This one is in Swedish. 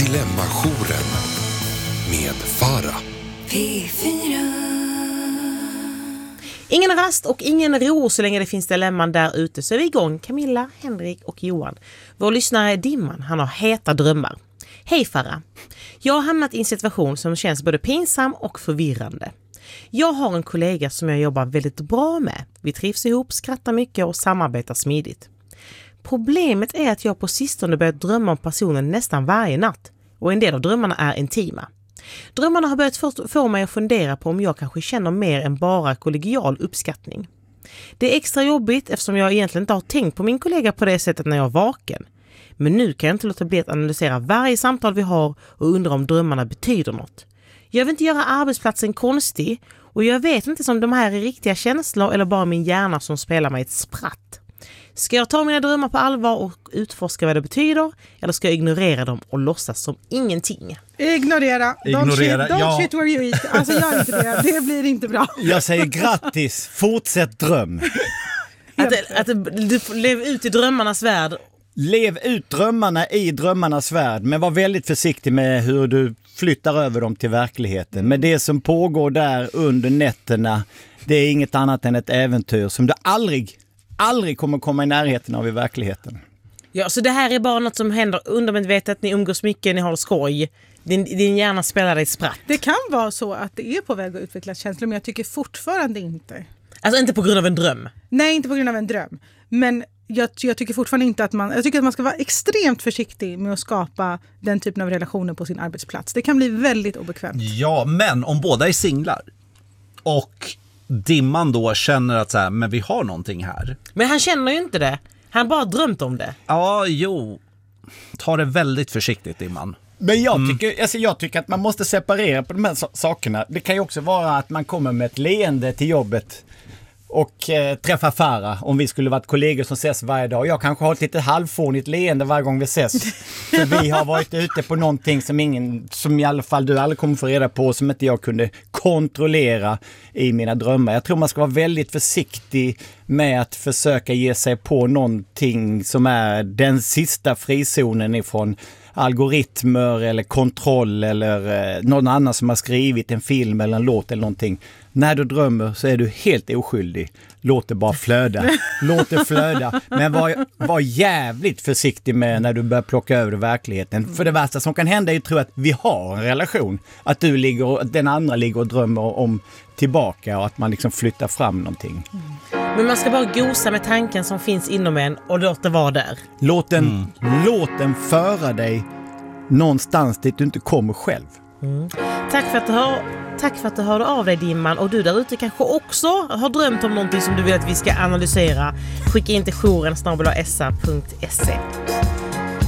Dilemma-jouren med Farah. P4. Ingen rast och ingen ro så länge det finns dilemman där ute, så är vi igång. Camilla, Henrik och Johan. Vår lyssnare är Dimman, han har heta drömmar. Hej Farah. Jag har hamnat i en situation som känns både pinsam och förvirrande. Jag har en kollega som jag jobbar väldigt bra med. Vi trivs ihop, skrattar mycket och samarbetar smidigt. Problemet är att jag på sistone börjat drömma om personen nästan varje natt. Och en del av drömmarna är intima. Drömmarna har börjat få mig att fundera på om jag kanske känner mer än bara kollegial uppskattning. Det är extra jobbigt eftersom jag egentligen inte har tänkt på min kollega på det sättet när jag är vaken. Men nu kan jag inte låta bli att analysera varje samtal vi har och undra om drömmarna betyder något. Jag vill inte göra arbetsplatsen konstig och jag vet inte om de här är riktiga känslor eller bara min hjärna som spelar mig ett spratt. Ska jag ta mina drömmar på allvar och utforska vad det betyder, eller ska jag ignorera dem och låtsas som ingenting? Ignorera. Don't shit where you eat. Alltså gör inte det blir inte bra. Jag säger grattis, fortsätt dröm. Att du lever ut i drömmarnas värld. Lev ut drömmarna i drömmarnas värld, men var väldigt försiktig med hur du flyttar över dem till verkligheten. Men det som pågår där under nätterna, det är inget annat än ett äventyr som du aldrig kommer komma i närheten av i verkligheten. Ja, så det här är bara något som händer undermedvetet, ni umgås mycket, ni har skoj. Din hjärna spelar dig spratt. Det kan vara så att det är på väg att utveckla känslor, men jag tycker fortfarande inte. Alltså inte på grund av en dröm? Nej, inte på grund av en dröm. Men jag tycker fortfarande inte att jag tycker att man ska vara extremt försiktig med att skapa den typen av relationer på sin arbetsplats. Det kan bli väldigt obekvämt. Ja, men om båda är singlar och Dimman då känner att så här, men vi har någonting här. Men han känner ju inte det. Han bara drömt om det. Ja, jo. Ta det väldigt försiktigt, Dimman. Men jag tycker att man måste separera på de här sakerna. Det kan ju också vara att man kommer med ett leende till jobbet och träffar Farah, om vi skulle varit kollegor som ses varje dag. Jag kanske har ett lite halvfånigt leende varje gång vi ses. För vi har varit ute på någonting som i alla fall du aldrig kommer få reda på, som inte jag kunde kontrollera i mina drömmar. Jag tror man ska vara väldigt försiktig med att försöka ge sig på någonting som är den sista frizonen ifrån algoritmer eller kontroll eller någon annan som har skrivit en film eller en låt eller någonting. När du drömmer så är du helt oskyldig. Låt det bara flöda. Låt det flöda. Men var jävligt försiktig med när du börjar plocka över verkligheten. För det värsta som kan hända är att tro att vi har en relation. Att den andra ligger och drömmer om tillbaka och att man liksom flyttar fram någonting. Men man ska bara gosa med tanken som finns inom en och låt det vara där. Låt den föra dig någonstans dit du inte kommer själv. Tack för att du hörde av dig, Dimman. Och du där ute kanske också har drömt om någonting som du vill att vi ska analysera. Skicka in till jouren@sa.se.